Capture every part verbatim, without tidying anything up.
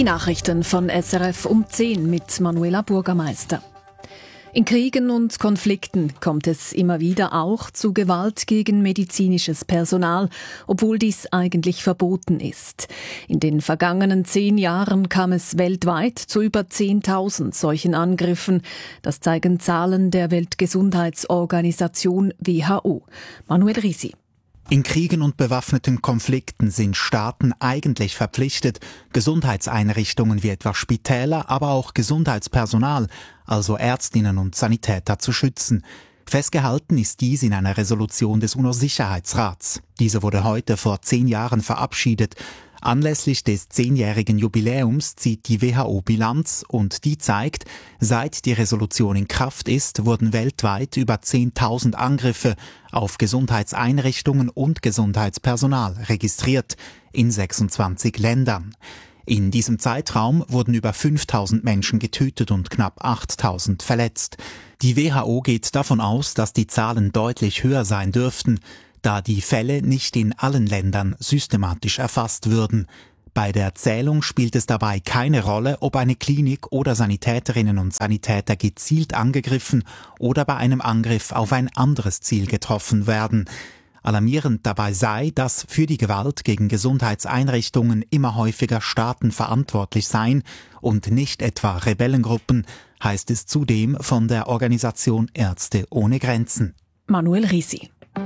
Die Nachrichten von S R F um zehn mit Manuela Bürgermeister. In Kriegen und Konflikten kommt es immer wieder auch zu Gewalt gegen medizinisches Personal, obwohl dies eigentlich verboten ist. In den vergangenen zehn Jahren kam es weltweit zu über zehntausend solchen Angriffen. Das zeigen Zahlen der Weltgesundheitsorganisation W H O. Manuel Risi. In Kriegen und bewaffneten Konflikten sind Staaten eigentlich verpflichtet, Gesundheitseinrichtungen wie etwa Spitäler, aber auch Gesundheitspersonal, also Ärztinnen und Sanitäter, zu schützen. Festgehalten ist dies in einer Resolution des UNO-Sicherheitsrats. Diese wurde heute vor zehn Jahren verabschiedet. Anlässlich des zehnjährigen Jubiläums zieht die W H O Bilanz und die zeigt, seit die Resolution in Kraft ist, wurden weltweit über zehntausend Angriffe auf Gesundheitseinrichtungen und Gesundheitspersonal registriert, in sechsundzwanzig Ländern. In diesem Zeitraum wurden über fünftausend Menschen getötet und knapp achttausend verletzt. Die W H O geht davon aus, dass die Zahlen deutlich höher sein dürften, da die Fälle nicht in allen Ländern systematisch erfasst würden. Bei der Zählung spielt es dabei keine Rolle, ob eine Klinik oder Sanitäterinnen und Sanitäter gezielt angegriffen oder bei einem Angriff auf ein anderes Ziel getroffen werden. Alarmierend dabei sei, dass für die Gewalt gegen Gesundheitseinrichtungen immer häufiger Staaten verantwortlich seien und nicht etwa Rebellengruppen, heißt es zudem von der Organisation Ärzte ohne Grenzen. Manuel Risi.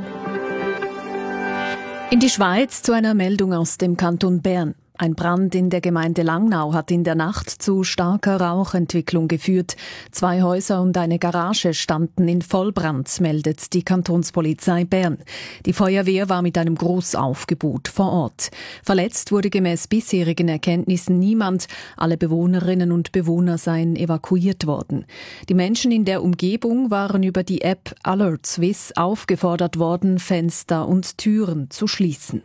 In die Schweiz zu einer Meldung aus dem Kanton Bern. Ein Brand in der Gemeinde Langnau hat in der Nacht zu starker Rauchentwicklung geführt. Zwei Häuser und eine Garage standen in Vollbrand, meldet die Kantonspolizei Bern. Die Feuerwehr war mit einem Großaufgebot vor Ort. Verletzt wurde gemäß bisherigen Erkenntnissen niemand. Alle Bewohnerinnen und Bewohner seien evakuiert worden. Die Menschen in der Umgebung waren über die App Alert Swiss aufgefordert worden, Fenster und Türen zu schließen.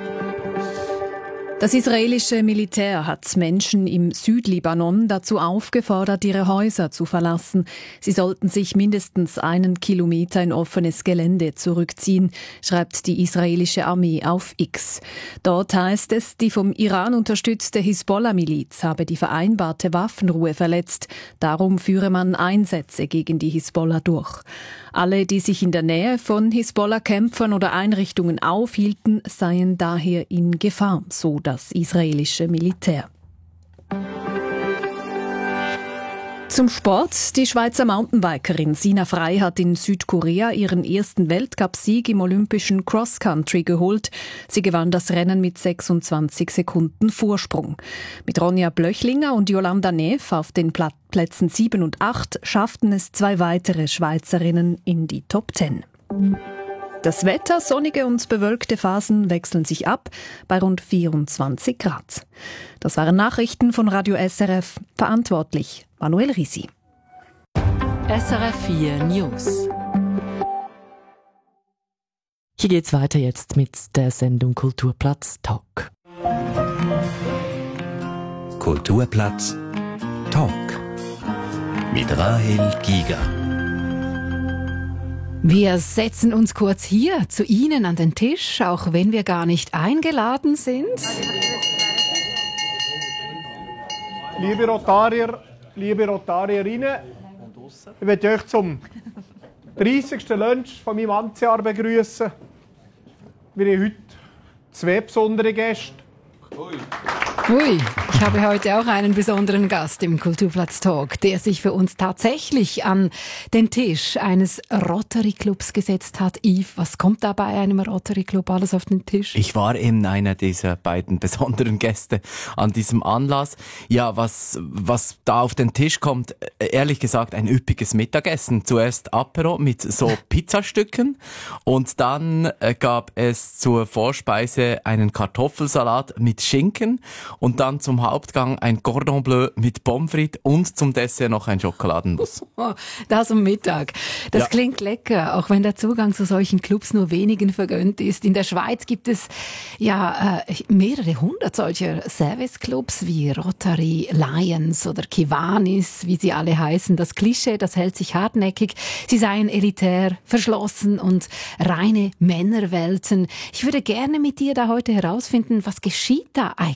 Das israelische Militär hat Menschen im Südlibanon dazu aufgefordert, ihre Häuser zu verlassen. Sie sollten sich mindestens einen Kilometer in offenes Gelände zurückziehen, schreibt die israelische Armee auf X. Dort heißt es, die vom Iran unterstützte Hisbollah-Miliz habe die vereinbarte Waffenruhe verletzt. Darum führe man Einsätze gegen die Hisbollah durch. Alle, die sich in der Nähe von Hisbollah-Kämpfern oder Einrichtungen aufhielten, seien daher in Gefahr, so das israelische Militär. Zum Sport. Die Schweizer Mountainbikerin Sina Frey hat in Südkorea ihren ersten Weltcupsieg im olympischen Cross-Country geholt. Sie gewann das Rennen mit sechsundzwanzig Sekunden Vorsprung. Mit Ronja Blöchlinger und Jolanda Neff auf den Plätzen sieben und acht schafften es zwei weitere Schweizerinnen in die Top Ten. Das Wetter, sonnige und bewölkte Phasen wechseln sich ab bei rund vierundzwanzig Grad. Das waren Nachrichten von Radio S R F. Verantwortlich Manuel Risi. S R F vier News. Hier geht's weiter jetzt mit der Sendung Kulturplatz Talk. Kulturplatz Talk mit Rahel Giger. Wir setzen uns kurz hier zu Ihnen an den Tisch, auch wenn wir gar nicht eingeladen sind. Liebe Rotarier, liebe Rotarierinnen, ich möchte euch zum dreißigsten Lunch von meinem Amtsjahr begrüßen. Wir haben heute zwei besondere Gäste. Ui, ich habe heute auch einen besonderen Gast im Kulturplatz Talk, der sich für uns tatsächlich an den Tisch eines Rotary Clubs gesetzt hat. Yves, was kommt da bei einem Rotary Club alles auf den Tisch? Ich war eben einer dieser beiden besonderen Gäste an diesem Anlass. Ja, was, was da auf den Tisch kommt, ehrlich gesagt, ein üppiges Mittagessen. Zuerst Apero mit so Pizzastücken und dann äh, gab es zur Vorspeise einen Kartoffelsalat mit Schinken und dann zum Hauptgang ein Cordon Bleu mit Pommes frites und zum Dessert noch ein Schokoladennuss. Oh, das um Mittag. Das ja. Klingt lecker, auch wenn der Zugang zu solchen Clubs nur wenigen vergönnt ist. In der Schweiz gibt es ja äh, mehrere hundert solcher Service-Clubs wie Rotary, Lions oder Kiwanis, wie sie alle heißen. Das Klischee, das hält sich hartnäckig. Sie seien elitär, verschlossen und reine Männerwelten. Ich würde gerne mit dir da heute herausfinden, was geschieht da eigentlich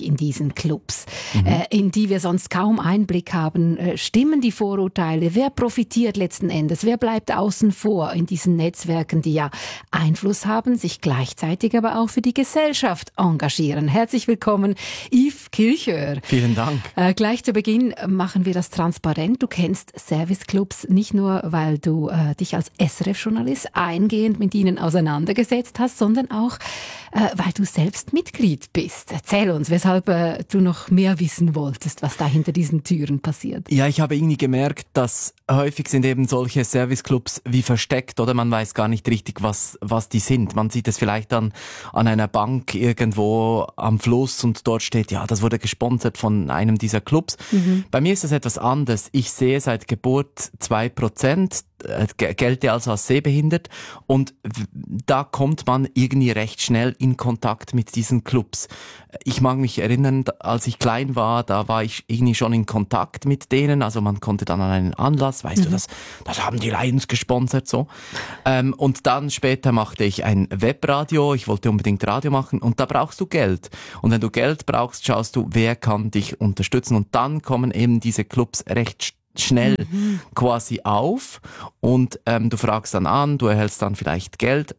in diesen Clubs, Mhm. äh, in die wir sonst kaum Einblick haben? Äh, stimmen die Vorurteile? Wer profitiert letzten Endes? Wer bleibt außen vor in diesen Netzwerken, die ja Einfluss haben, sich gleichzeitig aber auch für die Gesellschaft engagieren? Herzlich willkommen, Yves Kilchör. Vielen Dank. Äh, gleich zu Beginn machen wir das transparent. Du kennst Serviceclubs nicht nur, weil du äh, dich als S R F-Journalist eingehend mit ihnen auseinandergesetzt hast, sondern auch, äh, weil du selbst Mitglied bist. Erzähl uns, weshalb äh, du noch mehr wissen wolltest, was da hinter diesen Türen passiert. Ja, ich habe irgendwie gemerkt, dass häufig sind eben solche Serviceclubs wie versteckt, oder man weiß gar nicht richtig, was was die sind. Man sieht es vielleicht dann an einer Bank irgendwo am Fluss und dort steht, ja, das wurde gesponsert von einem dieser Clubs. Mhm. Bei mir ist das etwas anders. Ich sehe seit Geburt zwei Prozent, äh, gelte also als sehbehindert und w- da kommt man irgendwie recht schnell in Kontakt mit diesen Clubs. Ich mag mich erinnern, als ich klein war, da war ich irgendwie schon in Kontakt mit denen, also man konnte dann an einen Anlass, weißt mhm. du, das, das haben die Lions gesponsert, so. Ähm, und dann später machte ich ein Webradio, ich wollte unbedingt Radio machen und da brauchst du Geld. Und wenn du Geld brauchst, schaust du, wer kann dich unterstützen und dann kommen eben diese Clubs recht schnell mhm. quasi auf und ähm, du fragst dann an, du erhältst dann vielleicht Geld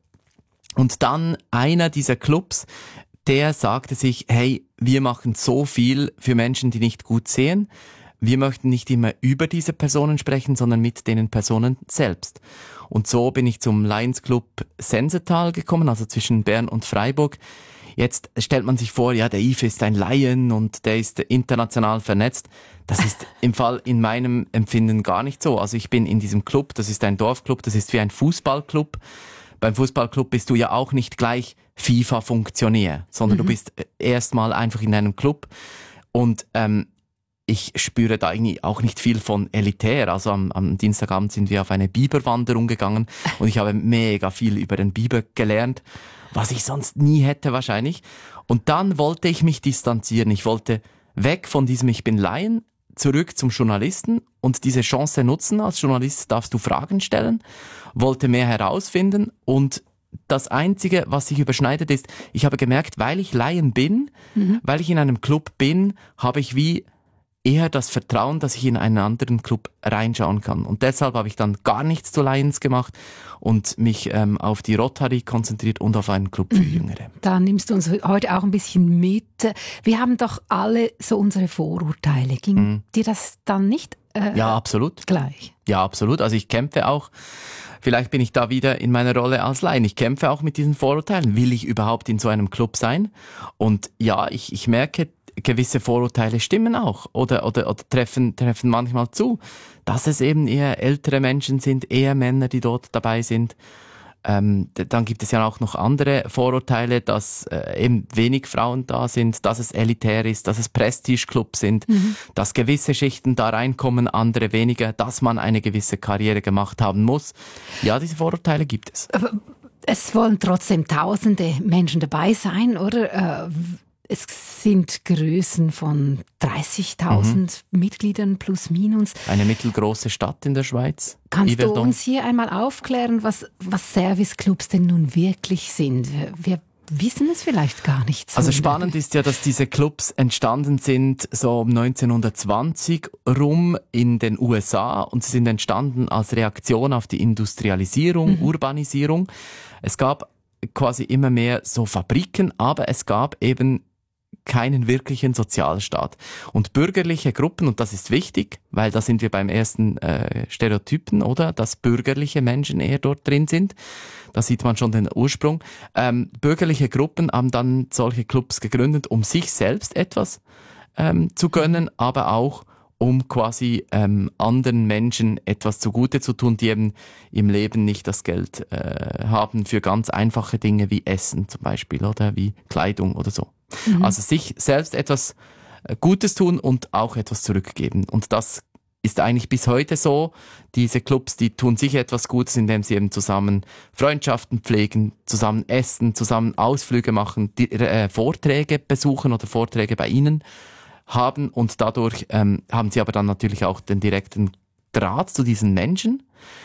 und dann einer dieser Clubs, der sagte sich, hey, wir machen so viel für Menschen, die nicht gut sehen. Wir möchten nicht immer über diese Personen sprechen, sondern mit den Personen selbst. Und so bin ich zum Lions Club Sensetal gekommen, also zwischen Bern und Freiburg. Jetzt stellt man sich vor, ja, der Yves ist ein Lion und der ist international vernetzt. Das ist im Fall in meinem Empfinden gar nicht so. Also ich bin in diesem Club, das ist ein Dorfclub, das ist wie ein Fußballclub. Beim Fußballclub bist du ja auch nicht gleich FIFA-Funktionär, sondern mhm. du bist erstmal einfach in einem Club und ähm, ich spüre da irgendwie auch nicht viel von elitär. Also am, am Dienstagabend sind wir auf eine Biberwanderung gegangen und ich habe mega viel über den Biber gelernt, was ich sonst nie hätte wahrscheinlich. Und dann wollte ich mich distanzieren. Ich wollte weg von diesem Ich bin Laien, zurück zum Journalisten und diese Chance nutzen. Als Journalist darfst du Fragen stellen, wollte mehr herausfinden und das Einzige, was sich überschneidet, ist, ich habe gemerkt, weil ich Laien bin, mhm. weil ich in einem Club bin, habe ich wie eher das Vertrauen, dass ich in einen anderen Club reinschauen kann. Und deshalb habe ich dann gar nichts zu Lions gemacht und mich ähm, auf die Rotary konzentriert und auf einen Club für Jüngere. Da nimmst du uns heute auch ein bisschen mit. Wir haben doch alle so unsere Vorurteile. Ging mhm. dir das dann nicht äh, ja, absolut. gleich? Ja, absolut. Also ich kämpfe auch, vielleicht bin ich da wieder in meiner Rolle als Laien. Ich kämpfe auch mit diesen Vorurteilen. Will ich überhaupt in so einem Club sein? Und ja, ich, ich merke, gewisse Vorurteile stimmen auch oder, oder, oder treffen, treffen manchmal zu, dass es eben eher ältere Menschen sind, eher Männer, die dort dabei sind. Ähm, dann gibt es ja auch noch andere Vorurteile, dass äh, eben wenig Frauen da sind, dass es elitär ist, dass es Prestigeclubs sind, mhm. dass gewisse Schichten da reinkommen, andere weniger, dass man eine gewisse Karriere gemacht haben muss. Ja, diese Vorurteile gibt es. Aber es wollen trotzdem tausende Menschen dabei sein, oder? Äh, Es sind Größen von dreißigtausend mhm. Mitgliedern plus minus. Eine mittelgroße Stadt in der Schweiz. Kannst Yverdon. Du uns hier einmal aufklären, was, was Serviceclubs denn nun wirklich sind? Wir, wir wissen es vielleicht gar nicht so. Also spannend ist ja, dass diese Clubs entstanden sind so um neunzehnhundertzwanzig rum in den U S A und sie sind entstanden als Reaktion auf die Industrialisierung, mhm. Urbanisierung. Es gab quasi immer mehr so Fabriken, aber es gab eben keinen wirklichen Sozialstaat. Und bürgerliche Gruppen, und das ist wichtig, weil da sind wir beim ersten äh, Stereotypen, oder? Dass bürgerliche Menschen eher dort drin sind. Da sieht man schon den Ursprung. Ähm, bürgerliche Gruppen haben dann solche Clubs gegründet, um sich selbst etwas ähm, zu gönnen, aber auch um quasi ähm, anderen Menschen etwas zugute zu tun, die eben im Leben nicht das Geld äh, haben für ganz einfache Dinge wie Essen zum Beispiel oder wie Kleidung oder so. Mhm. Also sich selbst etwas Gutes tun und auch etwas zurückgeben. Und das ist eigentlich bis heute so. Diese Clubs, die tun sich etwas Gutes, indem sie eben zusammen Freundschaften pflegen, zusammen essen, zusammen Ausflüge machen, die, äh, Vorträge besuchen oder Vorträge bei ihnen haben und dadurch ähm, haben sie aber dann natürlich auch den direkten Draht zu diesen Menschen.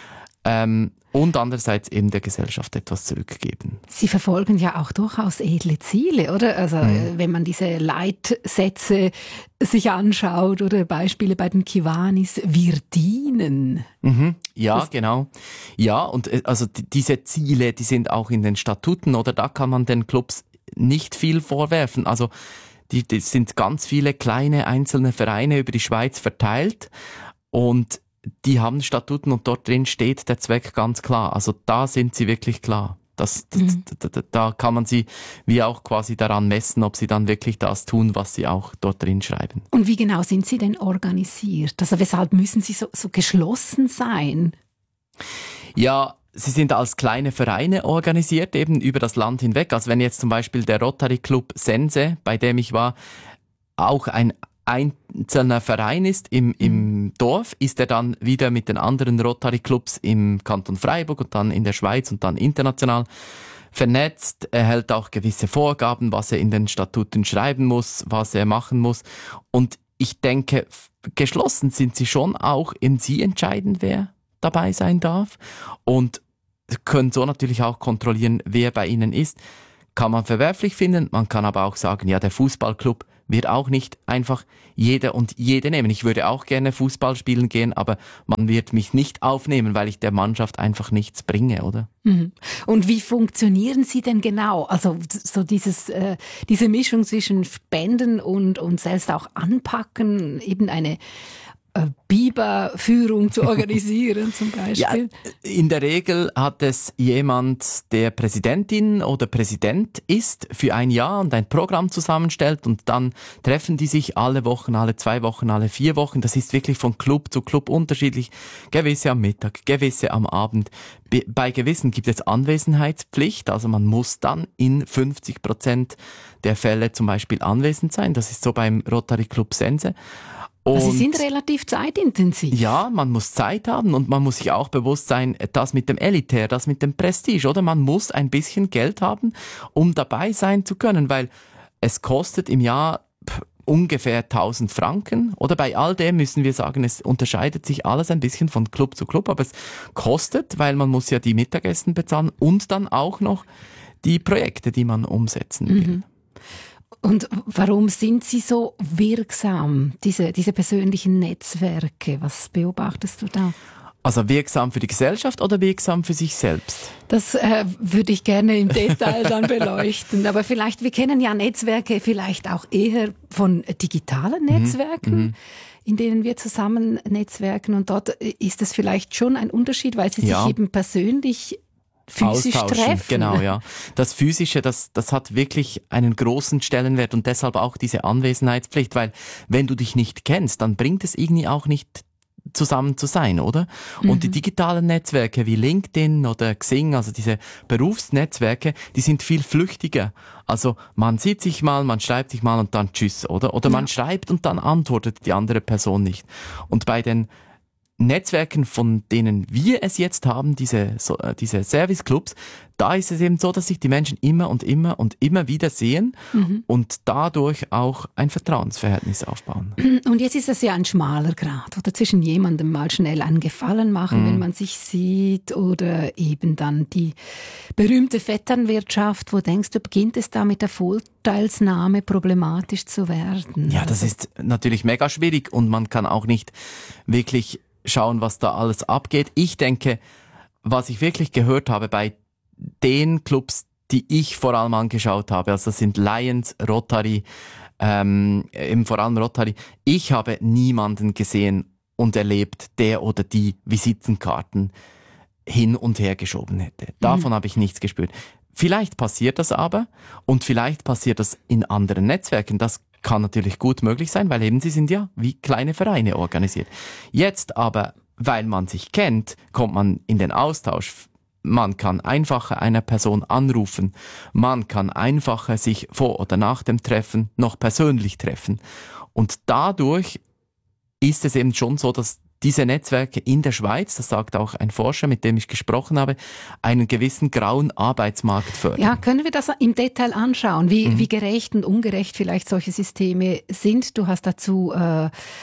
Ähm, und andererseits eben der Gesellschaft etwas zurückgeben. Sie verfolgen ja auch durchaus edle Ziele, oder? Also mhm. wenn man diese Leitsätze sich anschaut oder Beispiele bei den Kiwanis, wir dienen. Mhm. Ja, das genau. Ja, und also die, diese Ziele, die sind auch in den Statuten, oder da kann man den Clubs nicht viel vorwerfen. Also die, die sind ganz viele kleine einzelne Vereine über die Schweiz verteilt und die haben Statuten und dort drin steht der Zweck ganz klar. Also da sind sie wirklich klar. Das, das, mhm. da, da, da kann man sie wie auch quasi daran messen, ob sie dann wirklich das tun, was sie auch dort drin schreiben. Und wie genau sind sie denn organisiert? Also weshalb müssen sie so, so geschlossen sein? Ja, sie sind als kleine Vereine organisiert, eben über das Land hinweg. Also wenn jetzt zum Beispiel der Rotary Club Sense, bei dem ich war, auch ein einzelner Verein ist im, im Dorf, ist er dann wieder mit den anderen Rotary Clubs im Kanton Freiburg und dann in der Schweiz und dann international vernetzt. Er hält auch gewisse Vorgaben, was er in den Statuten schreiben muss, was er machen muss. Und ich denke, geschlossen sind sie schon auch, eben sie entscheiden, wer dabei sein darf und können so natürlich auch kontrollieren, wer bei ihnen ist. Kann man verwerflich finden, man kann aber auch sagen, ja, der Fußballclub wird auch nicht einfach jeder und jede nehmen. Ich würde auch gerne Fußball spielen gehen, aber man wird mich nicht aufnehmen, weil ich der Mannschaft einfach nichts bringe, oder? Und wie funktionieren Sie denn genau? Also so dieses, äh, diese Mischung zwischen Spenden und, und selbst auch anpacken, eben eine Biberführung zu organisieren zum Beispiel? Ja, in der Regel hat es jemand, der Präsidentin oder Präsident ist für ein Jahr und ein Programm zusammenstellt und dann treffen die sich alle Wochen, alle zwei Wochen, alle vier Wochen. Das ist wirklich von Club zu Club unterschiedlich. Gewisse am Mittag, gewisse am Abend. Bei gewissen gibt es Anwesenheitspflicht, also man muss dann in fünfzig Prozent der Fälle zum Beispiel anwesend sein. Das ist so beim Rotary Club Sense. Also Sie sind relativ zeitintensiv. Ja, man muss Zeit haben und man muss sich auch bewusst sein, das mit dem Elitär, das mit dem Prestige, oder? Man muss ein bisschen Geld haben, um dabei sein zu können, weil es kostet im Jahr ungefähr tausend Franken, oder? Bei all dem müssen wir sagen, es unterscheidet sich alles ein bisschen von Club zu Club, aber es kostet, weil man muss ja die Mittagessen bezahlen und dann auch noch die Projekte, die man umsetzen will. Mhm. Und warum sind sie so wirksam, diese, diese persönlichen Netzwerke? Was beobachtest du da? Also wirksam für die Gesellschaft oder wirksam für sich selbst? Das äh, würde ich gerne im Detail dann beleuchten. Aber vielleicht, wir kennen ja Netzwerke vielleicht auch eher von digitalen Netzwerken, mhm. in denen wir zusammen netzwerken. Und dort ist es vielleicht schon ein Unterschied, weil sie ja. sich eben persönlich physisch treffen. Genau, ja. Das Physische, das, das hat wirklich einen großen Stellenwert und deshalb auch diese Anwesenheitspflicht, weil wenn du dich nicht kennst, dann bringt es irgendwie auch nicht zusammen zu sein, oder? Mhm. Und die digitalen Netzwerke wie LinkedIn oder Xing, also diese Berufsnetzwerke, die sind viel flüchtiger. Also man sieht sich mal, man schreibt sich mal und dann tschüss, oder? Oder man ja. schreibt und dann antwortet die andere Person nicht. Und bei den Netzwerken, von denen wir es jetzt haben, diese, so, äh, diese Serviceclubs, da ist es eben so, dass sich die Menschen immer und immer und immer wieder sehen mhm. und dadurch auch ein Vertrauensverhältnis aufbauen. Und jetzt ist es ja ein schmaler Grat, oder zwischen jemandem mal schnell einen Gefallen machen, mhm. wenn man sich sieht, oder eben dann die berühmte Vetternwirtschaft. Wo denkst du, beginnt es da mit der Vorteilsnahme problematisch zu werden? Ja, das ist natürlich mega schwierig und man kann auch nicht wirklich schauen, was da alles abgeht. Ich denke, was ich wirklich gehört habe bei den Clubs, die ich vor allem angeschaut habe, also das sind Lions, Rotary, ähm, eben vor allem Rotary, ich habe niemanden gesehen und erlebt, der oder die Visitenkarten hin und her geschoben hätte. Davon mhm. habe ich nichts gespürt. Vielleicht passiert das aber und vielleicht passiert das in anderen Netzwerken. Das kann natürlich gut möglich sein, weil eben sie sind ja wie kleine Vereine organisiert. Jetzt aber, weil man sich kennt, kommt man in den Austausch. Man kann einfacher einer Person anrufen. Man kann einfacher sich vor oder nach dem Treffen noch persönlich treffen. Und dadurch ist es eben schon so, dass diese Netzwerke in der Schweiz, das sagt auch ein Forscher, mit dem ich gesprochen habe, einen gewissen grauen Arbeitsmarkt fördern. Ja, können wir das im Detail anschauen, wie, mhm. wie gerecht und ungerecht vielleicht solche Systeme sind? Du hast dazu äh,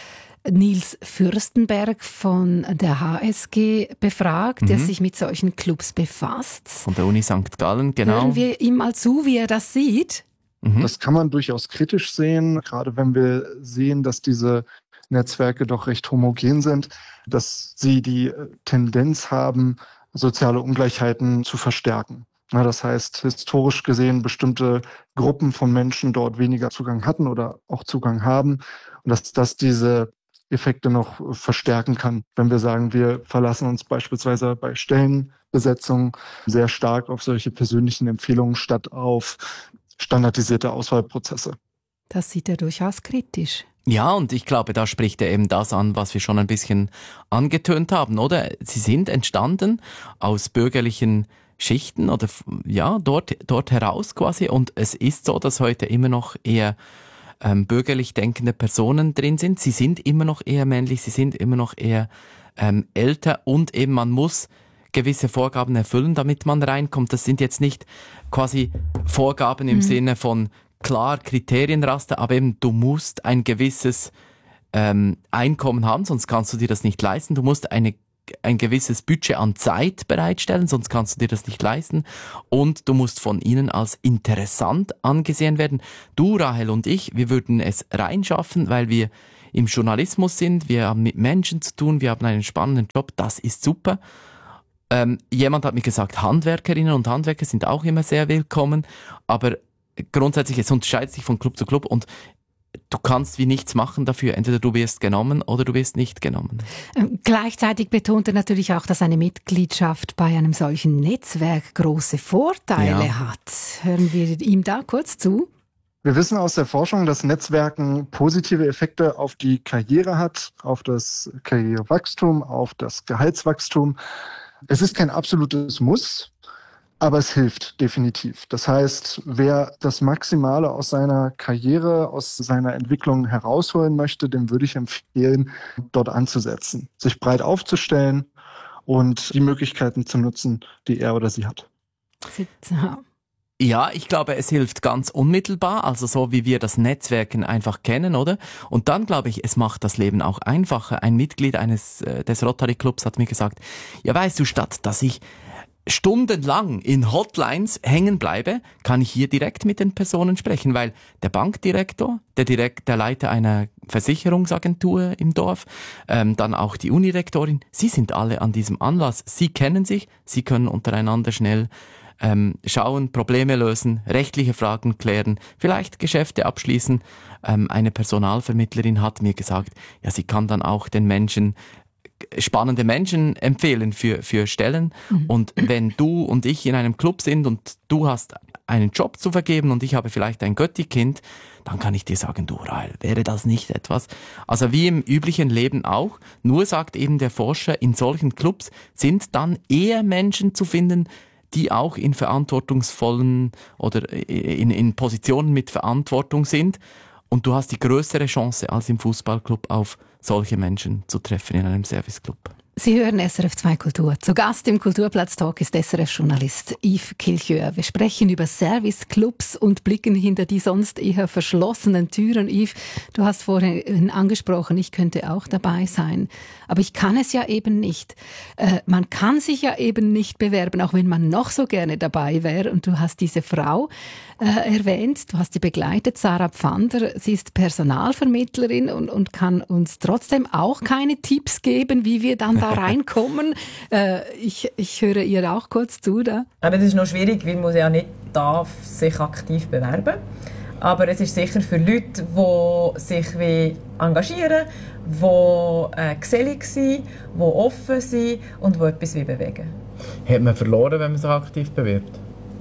Nils Fürstenberg von der H S G befragt, mhm. der sich mit solchen Clubs befasst. Von der Uni Sankt Gallen, genau. Hören wir ihm mal zu, wie er das sieht. Mhm. Das kann man durchaus kritisch sehen, gerade wenn wir sehen, dass diese Netzwerke doch recht homogen sind, dass sie die Tendenz haben, soziale Ungleichheiten zu verstärken. Na, das heißt, historisch gesehen bestimmte Gruppen von Menschen dort weniger Zugang hatten oder auch Zugang haben und dass das diese Effekte noch verstärken kann, wenn wir sagen, wir verlassen uns beispielsweise bei Stellenbesetzungen sehr stark auf solche persönlichen Empfehlungen statt auf standardisierte Auswahlprozesse. Das sieht er durchaus kritisch. Ja, und ich glaube, da spricht er eben das an, was wir schon ein bisschen angetönt haben, oder? Sie sind entstanden aus bürgerlichen Schichten oder ja, dort, dort heraus quasi. Und es ist so, dass heute immer noch eher ähm, bürgerlich denkende Personen drin sind. Sie sind immer noch eher männlich, sie sind immer noch eher ähm, älter und eben man muss gewisse Vorgaben erfüllen, damit man reinkommt. Das sind jetzt nicht quasi Vorgaben im mhm. Sinne von klar Kriterienraster, aber eben du musst ein gewisses ähm, Einkommen haben, sonst kannst du dir das nicht leisten. Du musst eine ein gewisses Budget an Zeit bereitstellen, sonst kannst du dir das nicht leisten. Und du musst von ihnen als interessant angesehen werden. Du, Rahel und ich, wir würden es reinschaffen, weil wir im Journalismus sind, wir haben mit Menschen zu tun, wir haben einen spannenden Job, das ist super. Ähm, jemand hat mir gesagt, Handwerkerinnen und Handwerker sind auch immer sehr willkommen, aber grundsätzlich, es unterscheidet sich von Club zu Club und du kannst wie nichts machen dafür. Entweder du wirst genommen oder du wirst nicht genommen. Ähm, gleichzeitig betont er natürlich auch, dass eine Mitgliedschaft bei einem solchen Netzwerk große Vorteile ja. hat. Hören wir ihm da kurz zu. Wir wissen aus der Forschung, dass Netzwerken positive Effekte auf die Karriere hat, auf das Karrierewachstum, auf das Gehaltswachstum. Es ist kein absolutes Muss. Aber es hilft definitiv. Das heißt, wer das Maximale aus seiner Karriere, aus seiner Entwicklung herausholen möchte, dem würde ich empfehlen, dort anzusetzen, sich breit aufzustellen und die Möglichkeiten zu nutzen, die er oder sie hat. Ja, ich glaube, es hilft ganz unmittelbar, also so wie wir das Netzwerken einfach kennen, oder? Und dann glaube ich, es macht das Leben auch einfacher. Ein Mitglied eines äh, des Rotary Clubs hat mir gesagt, ja weißt du, statt dass ich stundenlang in Hotlines hängen bleibe, kann ich hier direkt mit den Personen sprechen, weil der Bankdirektor, der direkt der Leiter einer Versicherungsagentur im Dorf, ähm, dann auch die Unirektorin, sie sind alle an diesem Anlass, sie kennen sich, sie können untereinander schnell ähm, schauen, Probleme lösen, rechtliche Fragen klären, vielleicht Geschäfte abschließen. Ähm, eine Personalvermittlerin hat mir gesagt, ja, sie kann dann auch den Menschen spannende Menschen empfehlen für, für Stellen. Mhm. Und wenn du und ich in einem Club sind und du hast einen Job zu vergeben und ich habe vielleicht ein Götti-Kind, dann kann ich dir sagen, du Rahel, wäre das nicht etwas? Also wie im üblichen Leben auch, nur sagt eben der Forscher, in solchen Clubs sind dann eher Menschen zu finden, die auch in verantwortungsvollen oder in, in Positionen mit Verantwortung sind. Und du hast die größere Chance als im Fußballclub auf solche Menschen zu treffen in einem Serviceclub. Sie hören S R F zwei Kultur. Zu Gast im Kulturplatz-Talk ist S R F-Journalist Yves Kilchör. Wir sprechen über Serviceclubs und blicken hinter die sonst eher verschlossenen Türen. Yves, du hast vorhin angesprochen, ich könnte auch dabei sein. Aber ich kann es ja eben nicht. Äh, man kann sich ja eben nicht bewerben, auch wenn man noch so gerne dabei wäre. Und du hast diese Frau äh, erwähnt, du hast sie begleitet, Sarah Pfander. Sie ist Personalvermittlerin und, und kann uns trotzdem auch keine Tipps geben, wie wir dann da reinkommen. Äh, ich, ich höre ihr auch kurz zu. Da. Aber das ist noch schwierig, weil man ja nicht darf sich aktiv bewerben. Aber es ist sicher für Leute, die sich wie engagieren, die äh, gesellig sind, die offen sind und die etwas wie bewegen. Hat man verloren, wenn man sich aktiv bewirbt?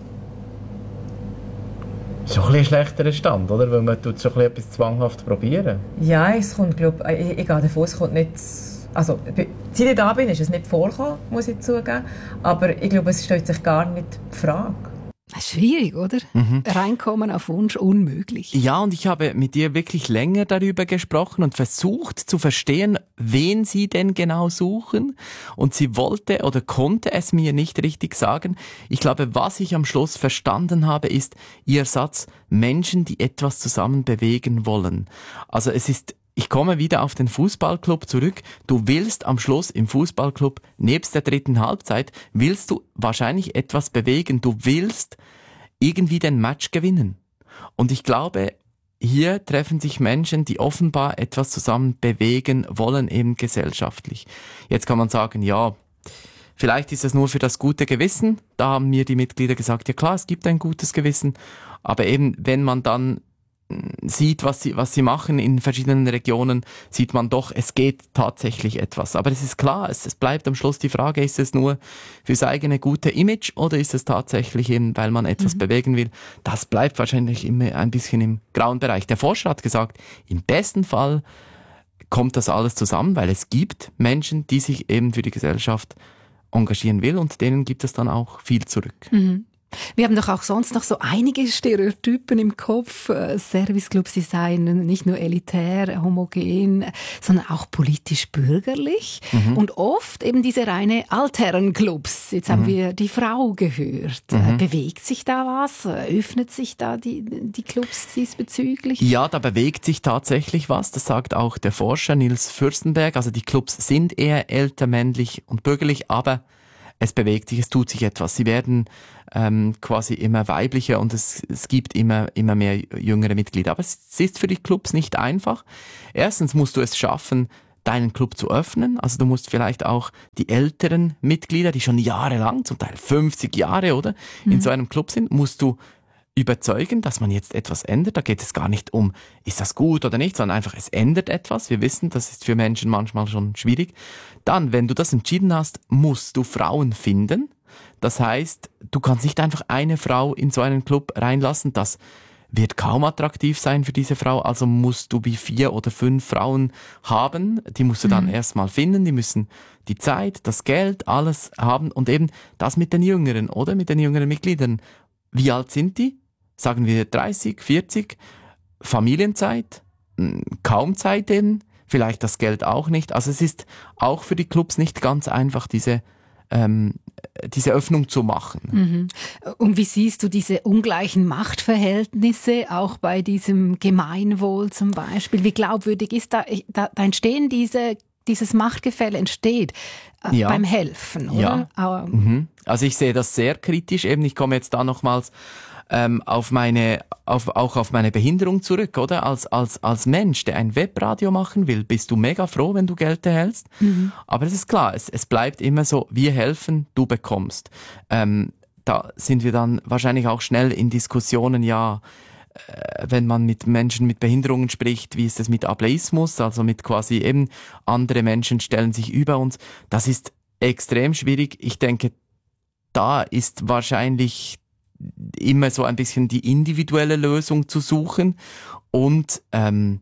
Das ist auch ein, ein schlechterer Stand, oder? Weil man tut so etwas zwanghaft probieren. Ja, es kommt, glaub, ich, ich gehe davon, es kommt nicht... Also, seit ich da bin, ist es nicht vorgekommen, muss ich zugeben. Aber ich glaube, es stellt sich gar nicht die Frage. Schwierig, oder? Mhm. Reinkommen auf Wunsch, unmöglich. Ja, und ich habe mit dir wirklich länger darüber gesprochen und versucht zu verstehen, wen sie denn genau suchen. Und sie wollte oder konnte es mir nicht richtig sagen. Ich glaube, was ich am Schluss verstanden habe, ist ihr Satz, Menschen, die etwas zusammen bewegen wollen. Also es ist ich komme wieder auf den Fußballclub zurück. Du willst am Schluss im Fußballclub, nebst der dritten Halbzeit, willst du wahrscheinlich etwas bewegen. Du willst irgendwie den Match gewinnen. Und ich glaube, hier treffen sich Menschen, die offenbar etwas zusammen bewegen wollen, eben gesellschaftlich. Jetzt kann man sagen, ja, vielleicht ist es nur für das gute Gewissen. Da haben mir die Mitglieder gesagt, ja klar, es gibt ein gutes Gewissen. Aber eben, wenn man dann sieht, was sie, was sie machen in verschiedenen Regionen, sieht man doch, es geht tatsächlich etwas. Aber es ist klar, es, es bleibt am Schluss die Frage, ist es nur fürs eigene gute Image oder ist es tatsächlich eben, weil man etwas mhm. bewegen will? Das bleibt wahrscheinlich immer ein bisschen im grauen Bereich. Der Forscher hat gesagt, im besten Fall kommt das alles zusammen, weil es gibt Menschen, die sich eben für die Gesellschaft engagieren will und denen gibt es dann auch viel zurück. Mhm. Wir haben doch auch sonst noch so einige Stereotypen im Kopf. Serviceclubs, die seien nicht nur elitär, homogen, sondern auch politisch-bürgerlich. Mhm. Und oft eben diese reine Altherrenclubs. Jetzt haben mhm. wir die Frau gehört. Mhm. Bewegt sich da was? Öffnet sich da die, die Clubs diesbezüglich? Ja, da bewegt sich tatsächlich was. Das sagt auch der Forscher Nils Fürstenberg. Also die Clubs sind eher älter, männlich und bürgerlich, aber es bewegt sich, es tut sich etwas. Sie werden ähm, quasi immer weiblicher und es, es gibt immer, immer mehr jüngere Mitglieder. Aber es ist für die Clubs nicht einfach. Erstens musst du es schaffen, deinen Club zu öffnen. Also du musst vielleicht auch die älteren Mitglieder, die schon jahrelang, zum Teil fünfzig Jahre, oder, mhm. in so einem Club sind, musst du überzeugen, dass man jetzt etwas ändert. Da geht es gar nicht um, ist das gut oder nicht, sondern einfach, es ändert etwas. Wir wissen, das ist für Menschen manchmal schon schwierig. Dann, wenn du das entschieden hast, musst du Frauen finden. Das heißt, du kannst nicht einfach eine Frau in so einen Club reinlassen. Das wird kaum attraktiv sein für diese Frau. Also musst du wie vier oder fünf Frauen haben. Die musst du dann mhm. erstmal finden. Die müssen die Zeit, das Geld, alles haben. Und eben das mit den Jüngeren, oder? Mit den jüngeren Mitgliedern. Wie alt sind die? Sagen wir dreißig, vierzig, Familienzeit, kaum Zeit eben, vielleicht das Geld auch nicht. Also es ist auch für die Clubs nicht ganz einfach, diese, ähm, diese Öffnung zu machen. Mhm. Und wie siehst du diese ungleichen Machtverhältnisse auch bei diesem Gemeinwohl zum Beispiel? Wie glaubwürdig ist da, da, da entstehen diese, dieses Machtgefälle entsteht äh, ja. beim Helfen, oder? Ja. Mhm. Also ich sehe das sehr kritisch. Eben, ich komme jetzt da nochmals ähm, auf meine, auf, auch auf meine Behinderung zurück, oder? Als, als, als Mensch, der ein Webradio machen will, bist du mega froh, wenn du Geld erhältst. Mhm. Aber es ist klar, es, es bleibt immer so, wir helfen, du bekommst. Ähm, da sind wir dann wahrscheinlich auch schnell in Diskussionen, ja, äh, wenn man mit Menschen mit Behinderungen spricht, wie ist es mit Ableismus, also mit quasi eben andere Menschen stellen sich über uns. Das ist extrem schwierig. Ich denke, da ist wahrscheinlich immer so ein bisschen die individuelle Lösung zu suchen und ähm,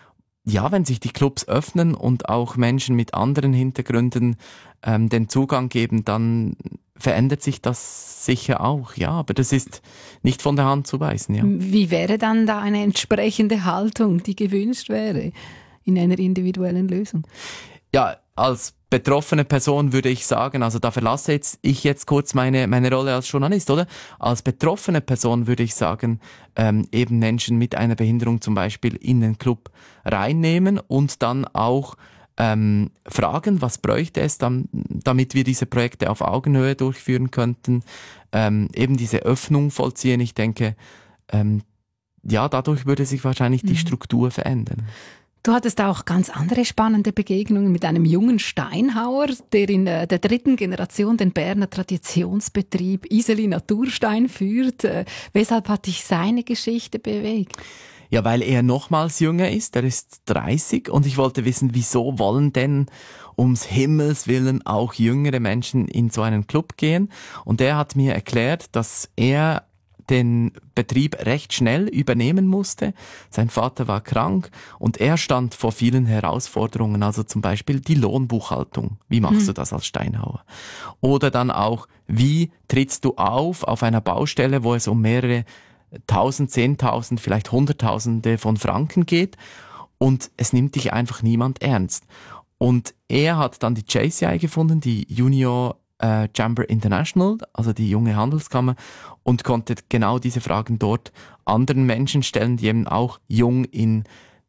ja, wenn sich die Clubs öffnen und auch Menschen mit anderen Hintergründen ähm, den Zugang geben, dann verändert sich das sicher auch, ja, aber das ist nicht von der Hand zu weisen, ja. Wie wäre dann da eine entsprechende Haltung, die gewünscht wäre in einer individuellen Lösung? Ja, als betroffene Person würde ich sagen, also da verlasse jetzt ich jetzt kurz meine meine Rolle als Journalist, oder? Als betroffene Person würde ich sagen, ähm, eben Menschen mit einer Behinderung zum Beispiel in den Club reinnehmen und dann auch ähm, fragen, was bräuchte es dann, damit wir diese Projekte auf Augenhöhe durchführen könnten, ähm, eben diese Öffnung vollziehen. Ich denke, ähm, ja, dadurch würde sich wahrscheinlich die Struktur verändern. Du hattest auch ganz andere spannende Begegnungen mit einem jungen Steinhauer, der in der dritten Generation den Berner Traditionsbetrieb Iseli Naturstein führt. Weshalb hat dich seine Geschichte bewegt? Ja, weil er nochmals jünger ist, er ist dreißig und ich wollte wissen, wieso wollen denn ums Himmels Willen auch jüngere Menschen in so einen Club gehen? Und er hat mir erklärt, dass er den Betrieb recht schnell übernehmen musste. Sein Vater war krank und er stand vor vielen Herausforderungen, also zum Beispiel die Lohnbuchhaltung. Wie machst hm. du das als Steinhauer? Oder dann auch, wie trittst du auf auf einer Baustelle, wo es um mehrere Tausend, Zehntausend, vielleicht Hunderttausende von Franken geht und es nimmt dich einfach niemand ernst. Und er hat dann die J C I gefunden, die Junior äh, Chamber International, also die junge Handelskammer, und konnte genau diese Fragen dort anderen Menschen stellen, die eben auch jung in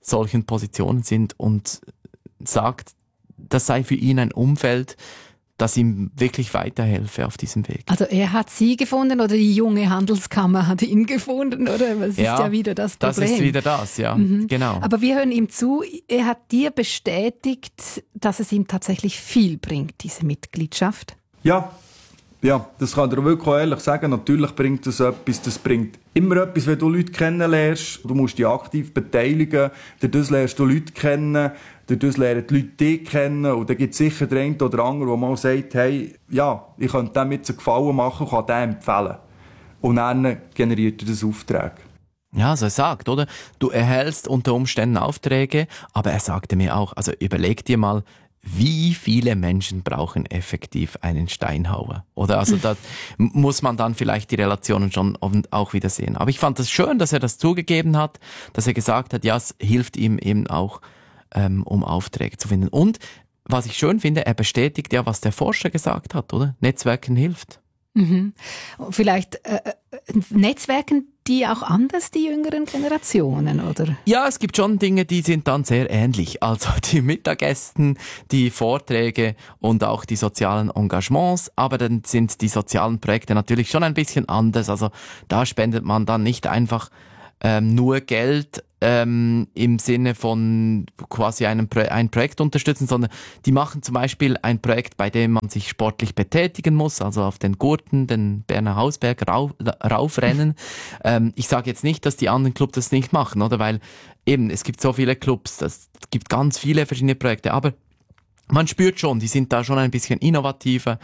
solchen Positionen sind und sagt, das sei für ihn ein Umfeld, das ihm wirklich weiterhelfe auf diesem Weg. Also er hat Sie gefunden oder die junge Handelskammer hat ihn gefunden, oder? Das ist ja, ja wieder das Problem. Das ist wieder das, ja, mhm. genau. Aber wir hören ihm zu, er hat dir bestätigt, dass es ihm tatsächlich viel bringt, diese Mitgliedschaft. Ja, ja, das kann ich dir wirklich auch ehrlich sagen. Natürlich bringt das etwas. Das bringt immer etwas, wenn du Leute kennenlernst. Du musst dich aktiv beteiligen. Durch das lernst du Leute kennen. Durch das lernen die Leute dich kennen. Und dann gibt es sicher den einen oder anderen, der mal sagt, hey, ja, ich könnte dem jetzt einen Gefallen machen, kann dem empfehlen. Und dann generiert er das Aufträge. Ja, also er sagt, oder? Du erhältst unter Umständen Aufträge, aber er sagte mir auch, also überleg dir mal, wie viele Menschen brauchen effektiv einen Steinhauer? Oder also da muss man dann vielleicht die Relationen schon auch wieder sehen. Aber ich fand das schön, dass er das zugegeben hat, dass er gesagt hat, ja, es hilft ihm eben auch, ähm, um Aufträge zu finden. Und was ich schön finde, er bestätigt ja, was der Forscher gesagt hat, oder? Netzwerken hilft. Mhm. Vielleicht äh, Netzwerken die auch anders, die jüngeren Generationen, oder? Ja, es gibt schon Dinge, die sind dann sehr ähnlich. Also die Mittagessen, die Vorträge und auch die sozialen Engagements. Aber dann sind die sozialen Projekte natürlich schon ein bisschen anders. Also da spendet man dann nicht einfach ähm, nur Geld ähm, im Sinne von quasi einem Pro- ein Projekt unterstützen, sondern die machen zum Beispiel ein Projekt, bei dem man sich sportlich betätigen muss, also auf den Gurten, den Berner Hausberg rauf, raufrennen. ähm, ich sage jetzt nicht, dass die anderen Clubs das nicht machen, oder? Weil eben, es gibt so viele Clubs, es gibt ganz viele verschiedene Projekte, aber man spürt schon, die sind da schon ein bisschen innovativer,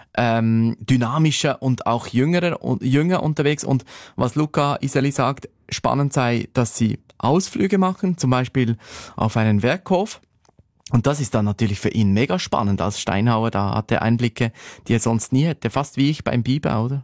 ähm, dynamischer und auch jüngerer, jünger unterwegs. Und was Luca Iseli sagt, spannend sei, dass sie Ausflüge machen, zum Beispiel auf einen Werkhof. Und das ist dann natürlich für ihn mega spannend als Steinhauer. Da hat er Einblicke, die er sonst nie hätte. Fast wie ich beim Biber, oder?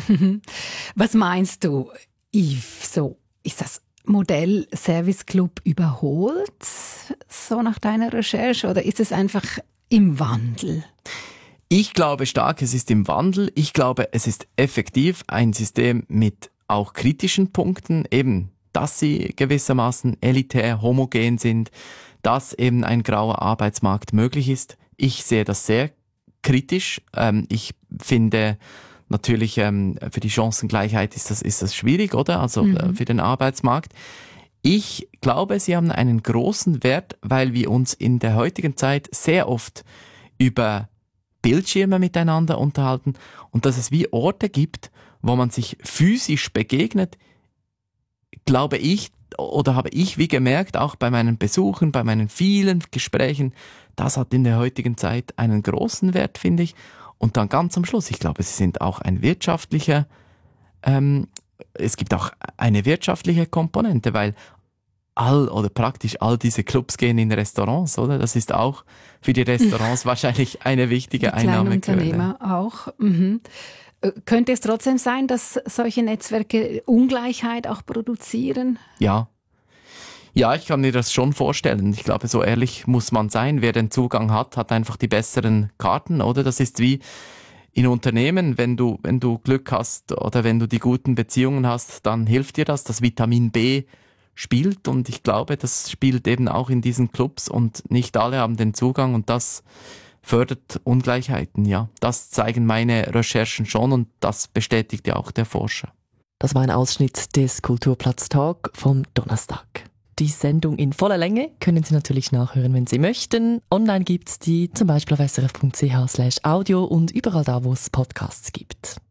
Was meinst du, Yves? So, ist das Modell Service Club überholt, so nach deiner Recherche? Oder ist es einfach im Wandel? Ich glaube stark, es ist im Wandel. Ich glaube, es ist effektiv ein System mit auch kritischen Punkten, eben, dass sie gewissermaßen elitär, homogen sind, dass eben ein grauer Arbeitsmarkt möglich ist. Ich sehe das sehr kritisch. Ähm, ich finde natürlich, ähm, für die Chancengleichheit ist das, ist das schwierig, oder? Also mhm. äh, für den Arbeitsmarkt. Ich glaube, sie haben einen großen Wert, weil wir uns in der heutigen Zeit sehr oft über Bildschirme miteinander unterhalten und dass es wie Orte gibt, wo man sich physisch begegnet, glaube ich, oder habe ich wie gemerkt, auch bei meinen Besuchen, bei meinen vielen Gesprächen, das hat in der heutigen Zeit einen großen Wert, finde ich. Und dann ganz am Schluss, ich glaube, sie sind auch ein wirtschaftlicher, ähm, es gibt auch eine wirtschaftliche Komponente, weil all oder praktisch all diese Clubs gehen in Restaurants, oder? Das ist auch für die Restaurants wahrscheinlich eine wichtige Einnahmequelle. Unternehmer auch. Mhm. Könnte es trotzdem sein, dass solche Netzwerke Ungleichheit auch produzieren? Ja. Ja, ich kann mir das schon vorstellen. Ich glaube, so ehrlich muss man sein. Wer den Zugang hat, hat einfach die besseren Karten, oder? Das ist wie in Unternehmen, wenn du, wenn du Glück hast oder wenn du die guten Beziehungen hast, dann hilft dir das. Das Vitamin B spielt und ich glaube, das spielt eben auch in diesen Clubs und nicht alle haben den Zugang und das fördert Ungleichheiten, ja. Das zeigen meine Recherchen schon und das bestätigt ja auch der Forscher. Das war ein Ausschnitt des Kulturplatz Talk vom Donnerstag. Die Sendung in voller Länge können Sie natürlich nachhören, wenn Sie möchten. Online gibt's die zum Beispiel auf s r f punkt c h slash audio und überall da, wo es Podcasts gibt.